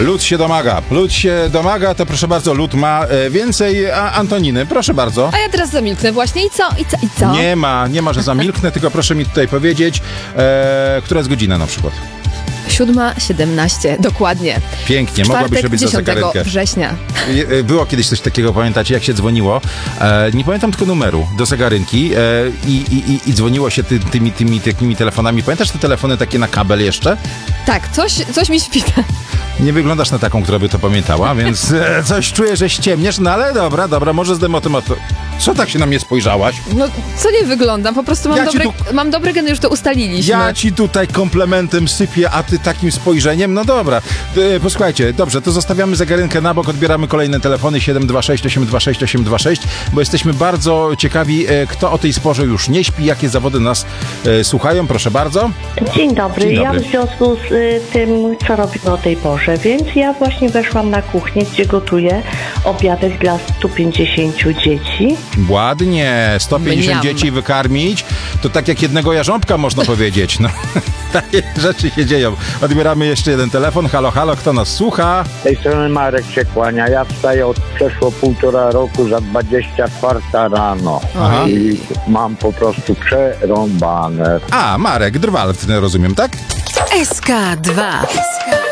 Lud się domaga, to proszę bardzo, lud ma więcej Antoniny. Proszę bardzo. A ja teraz zamilknę właśnie. I co? Nie ma, że zamilknę, tylko proszę mi tutaj powiedzieć, która jest godzina na przykład. 7:17, dokładnie. Pięknie, mogłabyś robić za 10 zegarenkę. września. Było kiedyś coś takiego, pamiętacie, jak się dzwoniło? Nie pamiętam tylko numeru do zegarynki i dzwoniło się tymi telefonami. Pamiętasz te telefony takie na kabel jeszcze? Tak, coś mi świta. Nie wyglądasz na taką, która by to pamiętała, więc coś czuję, że ściemniesz, no ale dobra, może zdejmę o to. Co tak się na mnie spojrzałaś? No, co nie wyglądam? Po prostu mam dobre geny, już to ustaliliśmy. Ja ci tutaj komplementem sypię, a ty takim spojrzeniem? No dobra. Posłuchajcie, dobrze, to zostawiamy zegarynkę na bok, odbieramy kolejne telefony 726 826 826, bo jesteśmy bardzo ciekawi, kto o tej porze już nie śpi, jakie zawody nas słuchają. Proszę bardzo. Dzień dobry. Ja w związku z tym, co robimy o tej porze, więc ja właśnie weszłam na kuchnię, gdzie gotuję obiadek dla 150 dzieci. Ładnie, 150 dzieci wykarmić, to tak jak jednego jarząbka można powiedzieć. No, takie rzeczy się dzieją. Odbieramy jeszcze jeden telefon. Halo, kto nas słucha? Z tej strony Marek się kłania. Ja wstaję od przeszło 1,5 roku za 24 rano. Aha. I mam po prostu przerąbane. Marek Drwal, rozumiem, tak? SK2.